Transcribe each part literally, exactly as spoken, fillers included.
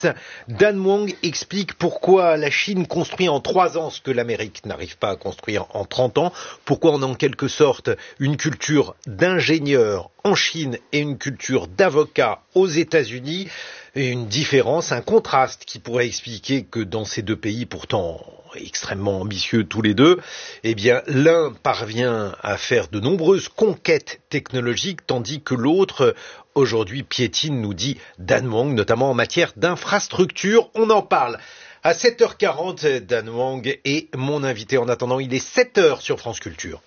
Dan Wang explique pourquoi la Chine construit en trois ans ce que l'Amérique n'arrive pas à construire en trente ans, pourquoi on a en quelque sorte une culture d'ingénieurs en Chine et une culture d'avocats aux États-Unis, et une différence, un contraste qui pourrait expliquer que dans ces deux pays pourtant extrêmement ambitieux tous les deux, eh bien l'un parvient à faire de nombreuses conquêtes technologiques tandis que l'autre aujourd'hui piétine, nous dit Dan Wang, notamment en matière d'infrastructure. On en parle à sept heures quarante. Dan Wang est mon invité. En attendant, il est sept heures sur France Culture.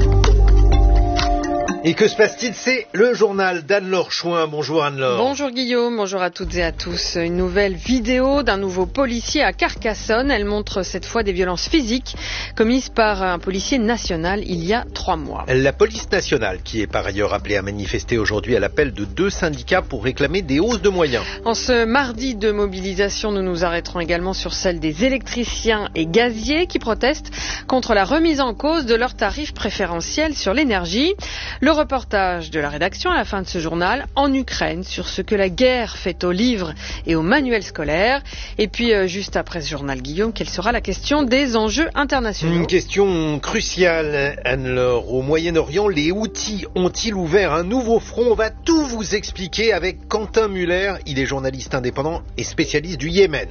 Et que se passe-t-il? C'est le journal d'Anne-Laure Chouin. Bonjour Anne-Laure. Bonjour Guillaume, bonjour à toutes et à tous. Une nouvelle vidéo d'un nouveau policier à Carcassonne. Elle montre cette fois des violences physiques commises par un policier national il y a trois mois. La police nationale, qui est par ailleurs appelée à manifester aujourd'hui à l'appel de deux syndicats pour réclamer des hausses de moyens. En ce mardi de mobilisation, nous nous arrêterons également sur celle des électriciens et gaziers qui protestent contre la remise en cause de leurs tarifs préférentiels sur l'énergie. Le reportage de la rédaction à la fin de ce journal en Ukraine sur ce que la guerre fait aux livres et aux manuels scolaires. Et puis euh, juste après ce journal, Guillaume, quelle sera la question des enjeux internationaux? Une question cruciale, Anne-Laure. Au Moyen-Orient, les Houthis ont-ils ouvert un nouveau front? On va tout vous expliquer avec Quentin Muller. Il est journaliste indépendant et spécialiste du Yémen.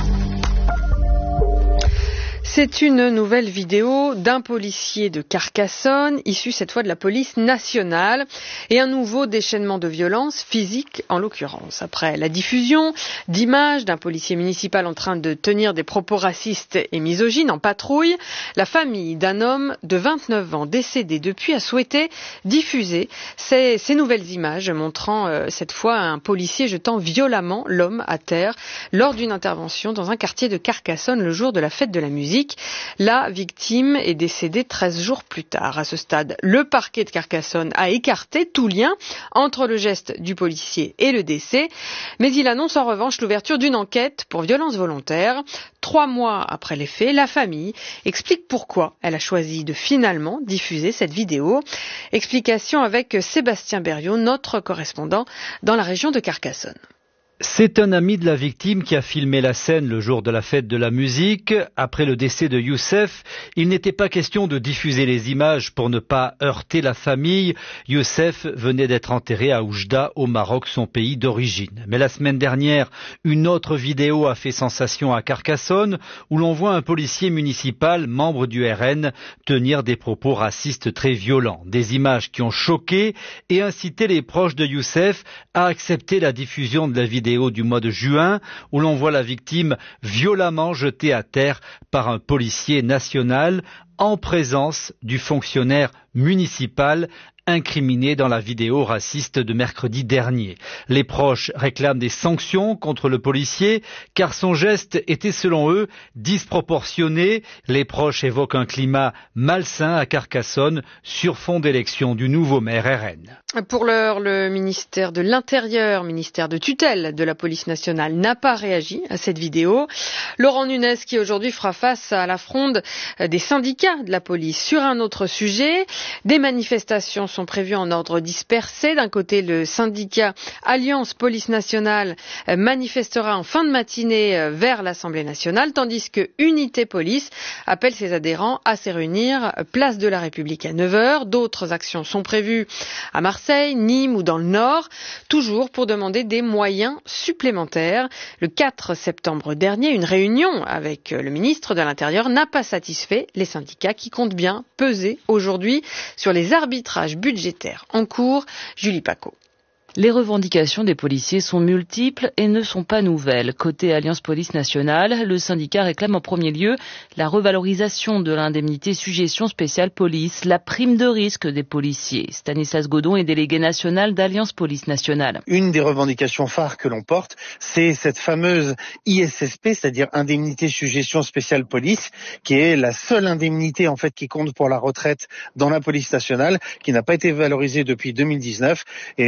C'est une nouvelle vidéo d'un policier de Carcassonne, issu cette fois de la police nationale, et un nouveau déchaînement de violence physique en l'occurrence. Après la diffusion d'images d'un policier municipal en train de tenir des propos racistes et misogynes en patrouille, la famille d'un homme de vingt-neuf ans décédé depuis a souhaité diffuser ces, ces nouvelles images montrant euh, cette fois un policier jetant violemment l'homme à terre lors d'une intervention dans un quartier de Carcassonne le jour de la fête de la musique. La victime est décédée treize jours plus tard. À ce stade, le parquet de Carcassonne a écarté tout lien entre le geste du policier et le décès, mais il annonce en revanche l'ouverture d'une enquête pour violence volontaire. Trois mois après les faits, la famille explique pourquoi elle a choisi de finalement diffuser cette vidéo. Explication avec Sébastien Berriot, notre correspondant dans la région de Carcassonne. C'est un ami de la victime qui a filmé la scène le jour de la fête de la musique. Après le décès de Youssef, il n'était pas question de diffuser les images pour ne pas heurter la famille. Youssef venait d'être enterré à Oujda, au Maroc, son pays d'origine. Mais la semaine dernière, une autre vidéo a fait sensation à Carcassonne, où l'on voit un policier municipal, membre du R N, tenir des propos racistes très violents. Des images qui ont choqué et incité les proches de Youssef à accepter la diffusion de la vidéo du mois de juin où l'on voit la victime violemment jetée à terre par un policier national en présence du fonctionnaire municipal incriminé dans la vidéo raciste de mercredi dernier. Les proches réclament des sanctions contre le policier car son geste était selon eux disproportionné. Les proches évoquent un climat malsain à Carcassonne sur fond d'élection du nouveau maire R N. Pour l'heure, le ministère de l'Intérieur, ministère de tutelle de la police nationale, n'a pas réagi à cette vidéo. Laurent Nunez qui aujourd'hui fera face à la fronde des syndicats de la police. Sur un autre sujet, des manifestations sont prévues en ordre dispersé. D'un côté, le syndicat Alliance Police Nationale manifestera en fin de matinée vers l'Assemblée nationale, tandis que Unité Police appelle ses adhérents à se réunir place de la République à neuf heures. D'autres actions sont prévues à Marseille, Nîmes ou dans le Nord, toujours pour demander des moyens supplémentaires. Le quatre septembre dernier, une réunion avec le ministre de l'Intérieur n'a pas satisfait les syndicats qui comptent bien peser aujourd'hui sur les arbitrages budgétaires en cours. Julie Paco. Les revendications des policiers sont multiples et ne sont pas nouvelles. Côté Alliance Police Nationale, le syndicat réclame en premier lieu la revalorisation de l'indemnité suggestion spéciale police, la prime de risque des policiers. Stanislas Godon est délégué national d'Alliance Police Nationale. Une des revendications phares que l'on porte, c'est cette fameuse I S S P, c'est-à-dire indemnité suggestion spéciale police, qui est la seule indemnité en fait qui compte pour la retraite dans la police nationale, qui n'a pas été valorisée depuis deux mille dix-neuf. Et euh, là,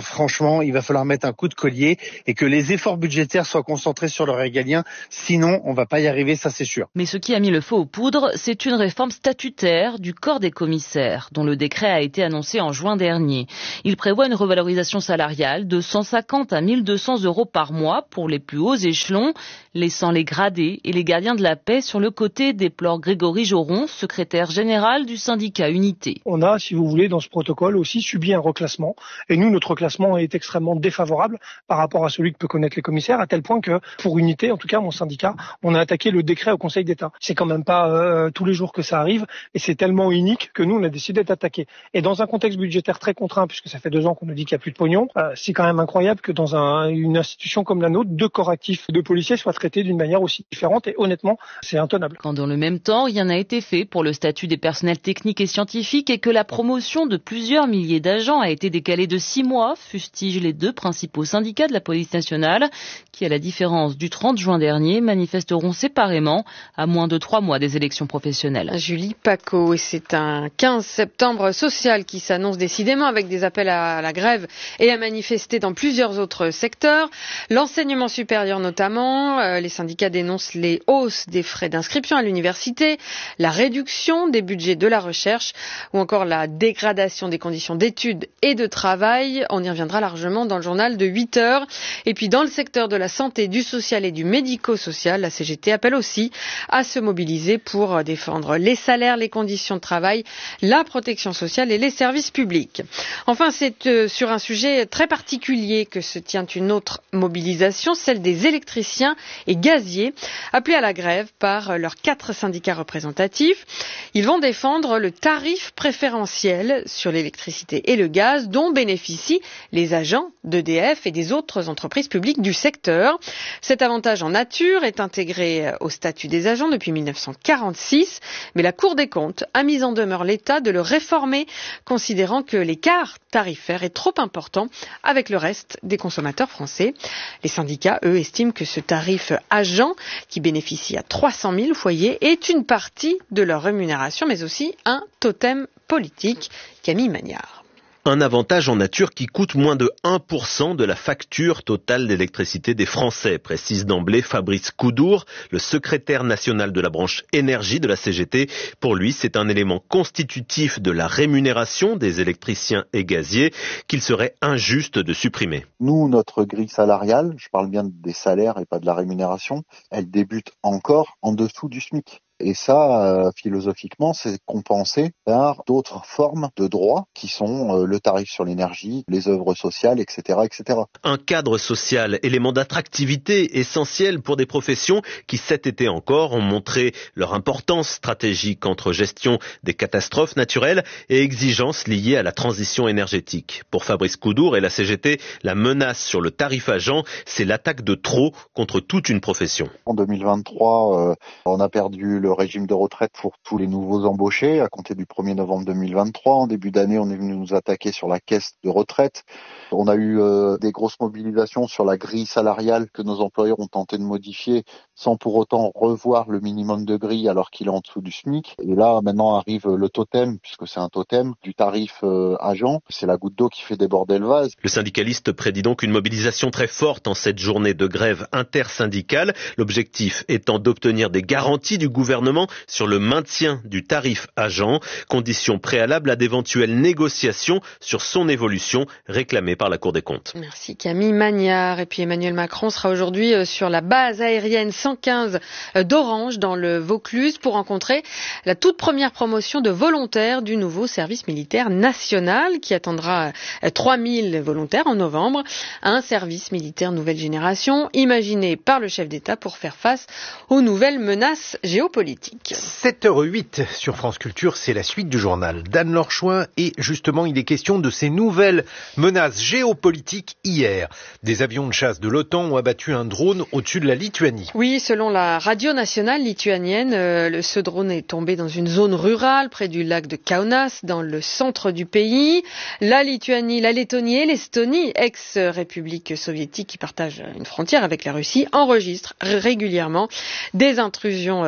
franchement, il va falloir mettre un coup de collier et que les efforts budgétaires soient concentrés sur le régalien. Sinon, on va pas y arriver, ça c'est sûr. Mais ce qui a mis le feu aux poudres, c'est une réforme statutaire du corps des commissaires, dont le décret a été annoncé en juin dernier. Il prévoit une revalorisation salariale de cent cinquante à mille deux cents euros par mois pour les plus hauts échelons, laissant les gradés et les gardiens de la paix sur le côté, déplore Grégory Joron, secrétaire général du syndicat Unité. On a, si vous voulez, dans ce protocole aussi subi un reclassement. Et nous, notre reclassement est extrêmement défavorable par rapport à celui que peut connaître les commissaires, à tel point que, pour Unité, en tout cas mon syndicat, on a attaqué le décret au Conseil d'État. C'est quand même pas euh, tous les jours que ça arrive, et c'est tellement unique que nous, on a décidé d'attaquer. Et dans un contexte budgétaire très contraint, puisque ça fait deux ans qu'on nous dit qu'il n'y a plus de pognon, euh, c'est quand même incroyable que dans un, une institution comme la nôtre, deux corps actifs de policiers soient traités d'une manière aussi différente, et honnêtement, c'est intenable. Quand dans le même temps, rien n'a été fait pour le statut des personnels techniques et scientifiques et que la promotion de plusieurs milliers d'agents a été décalée de six mois, fustigent les deux principaux syndicats de la police nationale, qui, à la différence du trente juin dernier, manifesteront séparément à moins de trois mois des élections professionnelles. Julie Paco, et c'est un quinze septembre social qui s'annonce décidément avec des appels à la grève et à manifester dans plusieurs autres secteurs. L'enseignement supérieur notamment, euh, les syndicats dénoncent les hausses des frais d'inscription à l'université, la réduction des budgets de la recherche ou encore la dégradation des conditions d'études et de travail. On y reviendra largement dans le journal de huit heures. Et puis dans le secteur de la santé, du social et du médico-social, la C G T appelle aussi à se mobiliser pour défendre les salaires, les conditions de travail, la protection sociale et les services publics. Enfin, c'est euh, sur un sujet très particulier que se tient une autre mobilisation, celle des électriciens et gaziers, appelés à la grève par leurs quatre syndicats représentatifs. Ils vont défendre le tarif préférentiel sur l'électricité et le gaz dont bénéficient les agents d'E D F et des autres entreprises publiques du secteur. Cet avantage en nature est intégré au statut des agents depuis mille neuf cent quarante-six, mais la Cour des comptes a mis en demeure l'État de le réformer, considérant que l'écart tarifaire est trop important avec le reste des consommateurs français. Les syndicats, eux, estiment que ce tarif agent, qui bénéficie à trois cent mille foyers, est une partie de leur rémunération, mais aussi un totem politique. Camille Magnard. Un avantage en nature qui coûte moins de un pour cent de la facture totale d'électricité des Français, précise d'emblée Fabrice Coudour, le secrétaire national de la branche énergie de la C G T. Pour lui, c'est un élément constitutif de la rémunération des électriciens et gaziers qu'il serait injuste de supprimer. Nous, notre grille salariale, je parle bien des salaires et pas de la rémunération, elle débute encore en dessous du SMIC. Et ça, euh, philosophiquement, c'est compensé par d'autres formes de droits qui sont euh, le tarif sur l'énergie, les œuvres sociales, et cetera, et cetera. Un cadre social, élément d'attractivité essentiel pour des professions qui cet été encore ont montré leur importance stratégique entre gestion des catastrophes naturelles et exigences liées à la transition énergétique. Pour Fabrice Coudour et la C G T, la menace sur le tarif agent, c'est l'attaque de trop contre toute une profession. En deux mille vingt-trois, euh, on a perdu le régime de retraite pour tous les nouveaux embauchés à compter du premier novembre deux mille vingt-trois. En début d'année, on est venu nous attaquer sur la caisse de retraite. On a eu euh, des grosses mobilisations sur la grille salariale que nos employeurs ont tenté de modifier sans pour autant revoir le minimum de grille alors qu'il est en dessous du SMIC. Et là, maintenant arrive le totem, puisque c'est un totem, du tarif euh, agent. C'est la goutte d'eau qui fait déborder le vase. Le syndicaliste prédit donc une mobilisation très forte en cette journée de grève intersyndicale. L'objectif étant d'obtenir des garanties du gouvernement sur le maintien du tarif agent, condition préalable à d'éventuelles négociations sur son évolution réclamée par la Cour des comptes. Merci Camille Magnard. Et puis Emmanuel Macron sera aujourd'hui sur la base aérienne cent quinze d'Orange dans le Vaucluse pour rencontrer la toute première promotion de volontaires du nouveau service militaire national qui attendra trois mille volontaires en novembre. Un service militaire nouvelle génération imaginé par le chef d'État pour faire face aux nouvelles menaces géopolitiques. sept heures huit sur France Culture, c'est la suite du journal d'Anne-Laure Chouin et justement il est question de ces nouvelles menaces géopolitiques hier. Des avions de chasse de l'OTAN ont abattu un drone au-dessus de la Lituanie. Oui, selon la radio nationale lituanienne, euh, ce drone est tombé dans une zone rurale près du lac de Kaunas, dans le centre du pays. La Lituanie, la Lettonie et l'Estonie, ex-république soviétique qui partagent une frontière avec la Russie, enregistrent régulièrement des intrusions de drones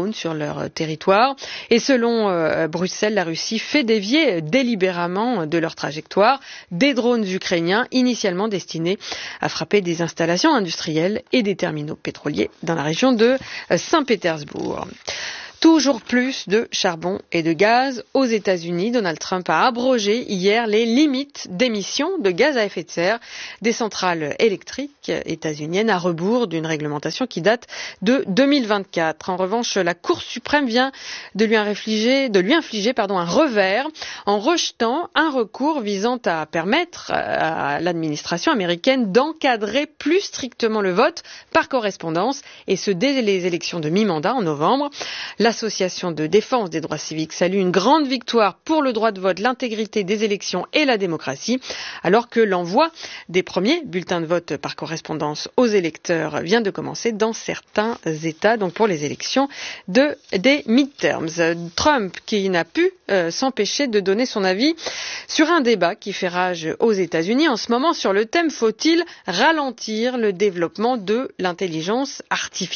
drones sur leur territoire. Et selon euh, Bruxelles, la Russie fait dévier délibérément de leur trajectoire des drones ukrainiens initialement destinés à frapper des installations industrielles et des terminaux pétroliers dans la région de Saint-Pétersbourg. Toujours plus de charbon et de gaz aux États-Unis. Donald Trump a abrogé hier les limites d'émissions de gaz à effet de serre des centrales électriques états-uniennes à rebours d'une réglementation qui date de deux mille vingt-quatre. En revanche, la Cour suprême vient de lui infliger, de lui infliger pardon, un revers en rejetant un recours visant à permettre à l'administration américaine d'encadrer plus strictement le vote par correspondance, et ce dès les élections de mi-mandat en novembre. L'Association de défense des droits civiques salue une grande victoire pour le droit de vote, l'intégrité des élections et la démocratie, alors que l'envoi des premiers bulletins de vote par correspondance aux électeurs vient de commencer dans certains États, donc pour les élections de, des midterms. Trump qui n'a pu euh, s'empêcher de donner son avis sur un débat qui fait rage aux États-Unis en ce moment sur le thème « Faut-il ralentir le développement de l'intelligence artificielle ?»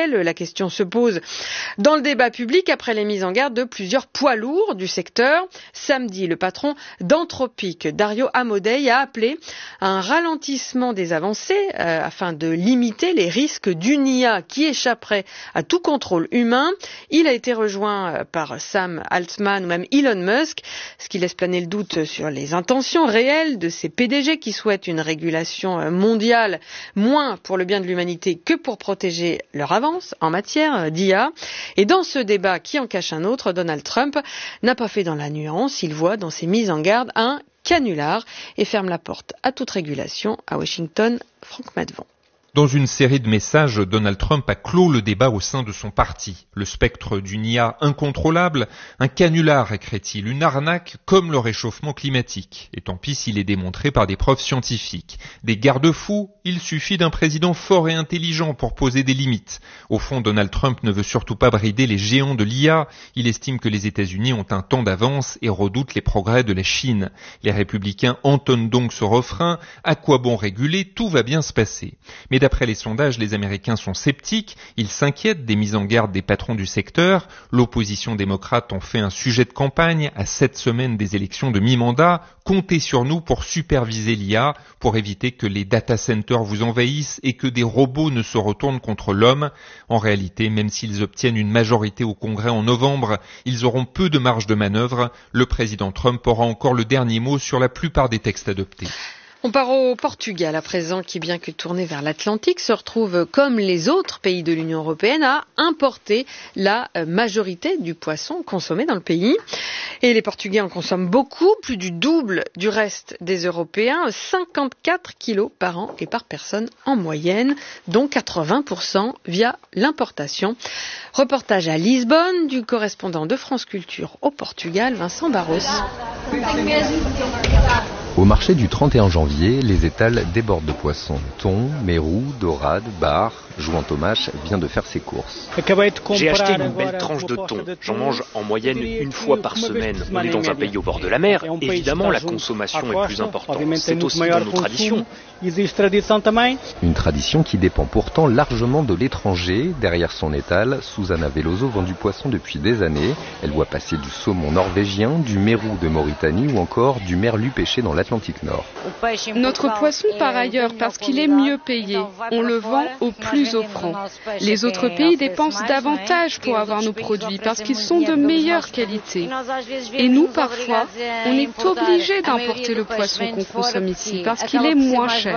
La question se pose dans le débat public après les mises en garde de plusieurs poids lourds du secteur. Samedi, le patron d'Anthropic, Dario Amodei, a appelé à un ralentissement des avancées euh, afin de limiter les risques d'une I A qui échapperait à tout contrôle humain. Il a été rejoint par Sam Altman ou même Elon Musk, ce qui laisse planer le doute sur les intentions réelles de ces P D G qui souhaitent une régulation mondiale moins pour le bien de l'humanité que pour protéger leur avance en matière d'I A. Et dans ce débat qui en cache un autre, Donald Trump n'a pas fait dans la nuance. Il voit dans ses mises en garde un canular et ferme la porte à toute régulation. À Washington, Franck Madvon. Dans une série de messages, Donald Trump a clos le débat au sein de son parti. Le spectre d'une I A incontrôlable, un canular, écrit-il, une arnaque comme le réchauffement climatique. Et tant pis s'il est démontré par des preuves scientifiques. Des garde-fous, il suffit d'un président fort et intelligent pour poser des limites. Au fond, Donald Trump ne veut surtout pas brider les géants de l'I A. Il estime que les États-Unis ont un temps d'avance et redoute les progrès de la Chine. Les républicains entonnent donc ce refrain. À quoi bon réguler? Tout va bien se passer. Mais d'après les sondages, les Américains sont sceptiques, ils s'inquiètent des mises en garde des patrons du secteur. L'opposition démocrate en fait un sujet de campagne à sept semaines des élections de mi-mandat. Comptez sur nous pour superviser l'I A, pour éviter que les data centers vous envahissent et que des robots ne se retournent contre l'homme. En réalité, même s'ils obtiennent une majorité au Congrès en novembre, ils auront peu de marge de manœuvre. Le président Trump aura encore le dernier mot sur la plupart des textes adoptés. On part au Portugal à présent, qui bien que tourné vers l'Atlantique se retrouve comme les autres pays de l'Union européenne à importer la majorité du poisson consommé dans le pays. Et les Portugais en consomment beaucoup, plus du double du reste des Européens, cinquante-quatre kilos par an et par personne en moyenne, dont quatre-vingts pour cent via l'importation. Reportage à Lisbonne du correspondant de France Culture au Portugal, Vincent Barros. Au marché du trente et un janvier, les étals débordent de poissons. Thon, mérou, dorade, bar. Jouan Tomasz vient de faire ses courses. J'ai acheté une belle tranche de thon. J'en mange en moyenne une fois par semaine. On est dans un pays au bord de la mer. Évidemment, la consommation est plus importante. C'est aussi dans nos traditions. Une tradition qui dépend pourtant largement de l'étranger. Derrière son étal, Susana Veloso vend du poisson depuis des années. Elle voit passer du saumon norvégien, du mérou de Mauritanie ou encore du merlu pêché dans l'Atlantique Nord. Notre poisson part ailleurs parce qu'il est mieux payé. On le vend au plus offrant. Les autres pays dépensent davantage pour avoir nos produits parce qu'ils sont de meilleure qualité. Et nous, parfois, on est obligé d'importer le poisson qu'on consomme ici parce qu'il est moins cher.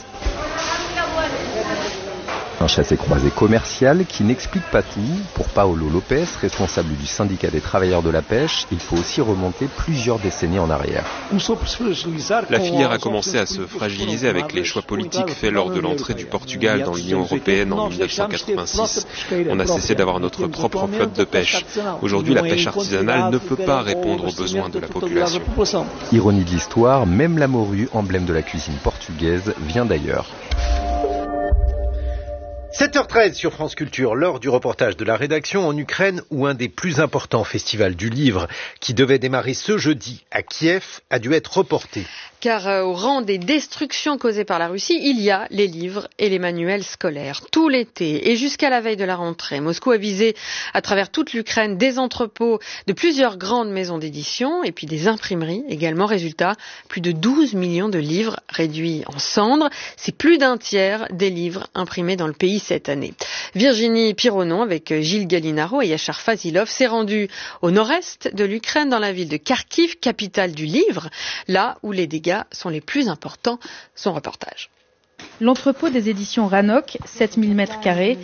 Un chassé-croisé commercial qui n'explique pas tout. Pour Paolo Lopez, responsable du syndicat des travailleurs de la pêche, il faut aussi remonter plusieurs décennies en arrière. La filière a commencé à se fragiliser avec les choix politiques faits lors de l'entrée du Portugal dans l'Union européenne en mille neuf cent quatre-vingt-six. On a cessé d'avoir notre propre flotte de pêche. Aujourd'hui, la pêche artisanale ne peut pas répondre aux besoins de la population. Ironie de l'histoire, même la morue, emblème de la cuisine portugaise, vient d'ailleurs. sept heures treize sur France Culture, lors du reportage de la rédaction en Ukraine, où un des plus importants festivals du livre, qui devait démarrer ce jeudi à Kiev, a dû être reporté. Car euh, au rang des destructions causées par la Russie, il y a les livres et les manuels scolaires. Tout l'été et jusqu'à la veille de la rentrée, Moscou a visé à travers toute l'Ukraine des entrepôts de plusieurs grandes maisons d'édition et puis des imprimeries également. Résultat, plus de douze millions de livres réduits en cendres. C'est plus d'un tiers des livres imprimés dans le pays cette année. Virginie Pironon, avec Gilles Gallinaro et Yachar Fazilov, s'est rendue au nord-est de l'Ukraine, dans la ville de Kharkiv, capitale du livre, là où les dégâts sont les plus importants. Son reportage. L'entrepôt des éditions Ranok, sept mille mètres carrés,